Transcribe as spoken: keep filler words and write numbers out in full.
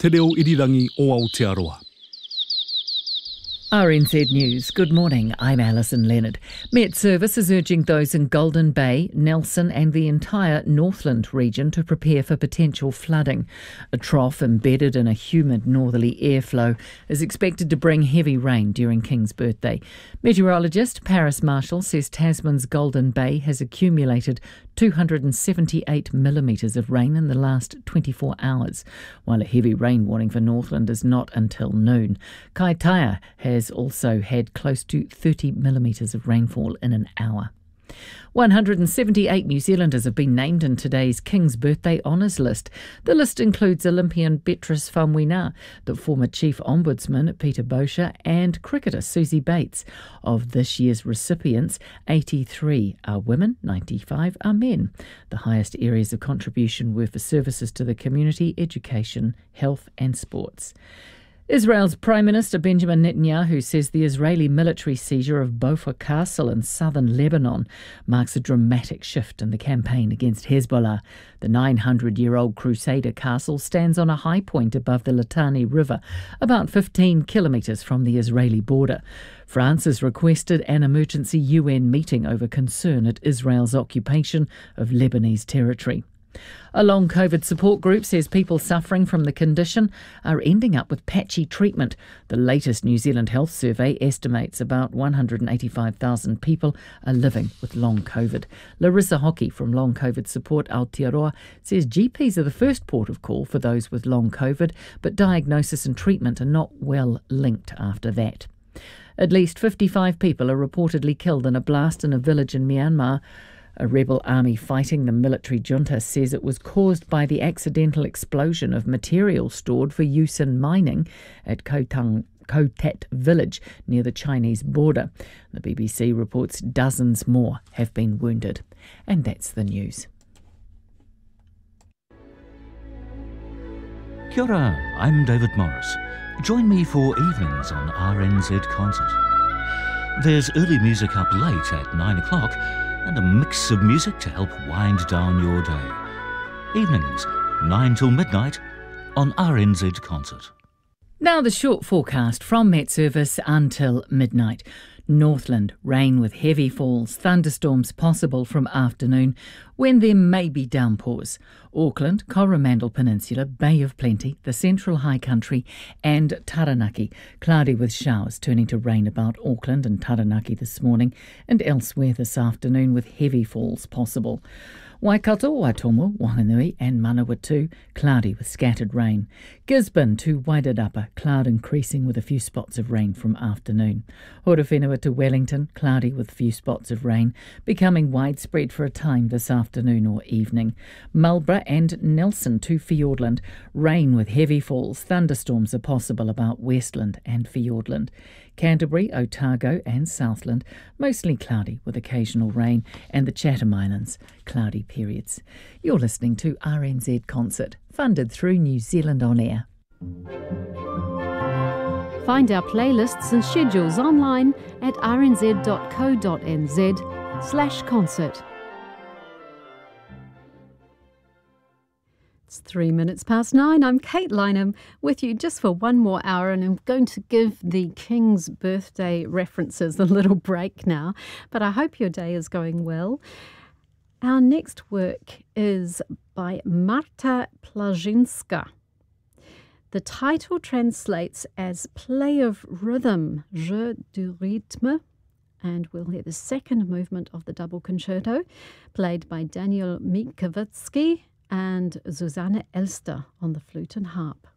te reo irirangi o Aotearoa. R N Z News. Good morning, I'm Alison Leonard. Met Service is urging those in Golden Bay, Nelson and the entire Northland region to prepare for potential flooding. A trough embedded in a humid northerly airflow is expected to bring heavy rain during King's birthday. Meteorologist Paris Marshall says Tasman's Golden Bay has accumulated two hundred seventy-eight millimetres of rain in the last twenty-four hours, while a heavy rain warning for Northland is not until noon. Kaitaia has also had close to thirty millimetres of rainfall in an hour. one hundred seventy-eight New Zealanders have been named in today's King's Birthday Honours list. The list includes Olympian Beatrice Faumuina, the former Chief Ombudsman Peter Boscher, and cricketer Susie Bates. Of this year's recipients, eighty-three are women, ninety-five are men. The highest areas of contribution were for services to the community, education, health and sports. Israel's Prime Minister Benjamin Netanyahu says the Israeli military seizure of Bofar Castle in southern Lebanon marks a dramatic shift in the campaign against Hezbollah. The nine hundred year old Crusader castle stands on a high point above the Litani River, about fifteen kilometres from the Israeli border. France has requested an emergency U N meeting over concern at Israel's occupation of Lebanese territory. A long COVID support group says people suffering from the condition are ending up with patchy treatment. The latest New Zealand Health Survey estimates about one hundred eighty-five thousand people are living with long COVID. Larissa Hockey from Long COVID Support Aotearoa says G Ps are the first port of call for those with long COVID, but diagnosis and treatment are not well linked after that. At least fifty-five people are reportedly killed in a blast in a village in Myanmar. A rebel army fighting the military junta says it was caused by the accidental explosion of material stored for use in mining at Kotang, Kotat village near the Chinese border. The B B C reports dozens more have been wounded. And that's the news. Kia ora, I'm David Morris. Join me for evenings on R N Z Concert. There's early music up late at nine o'clock and a mix of music to help wind down your day. Evenings, nine till midnight on R N Z Concert. Now the short forecast from Met Service until midnight. Northland, rain with heavy falls, thunderstorms possible from afternoon when there may be downpours. Auckland, Coromandel Peninsula, Bay of Plenty, the Central High Country and Taranaki. Cloudy with showers turning to rain about Auckland and Taranaki this morning and elsewhere this afternoon with heavy falls possible. Waikato, Waitomo, Whanganui and Manawatu, cloudy with scattered rain. Gisborne to Wairarapa, cloud increasing with a few spots of rain from afternoon. Horowhenua to Wellington, cloudy with few spots of rain, becoming widespread for a time this afternoon or evening. Marlborough and Nelson to Fiordland, rain with heavy falls, thunderstorms are possible about Westland and Fiordland. Canterbury, Otago and Southland, mostly cloudy with occasional rain, and the Chatham Islands, cloudy periods. You're listening to R N Z Concert, funded through New Zealand On Air. Find our playlists and schedules online at rnz.co.nz slash concert. It's three minutes past nine. I'm Kate Lynham with you just for one more hour, and I'm going to give the King's birthday references a little break now, but I hope your day is going well. Our next work is by Marta Plazinska. The title translates as Play of Rhythm, Jeu du rythme, and we'll hear the second movement of the double concerto, played by Daniel Minkowski and Susanne Elster on the flute and harp.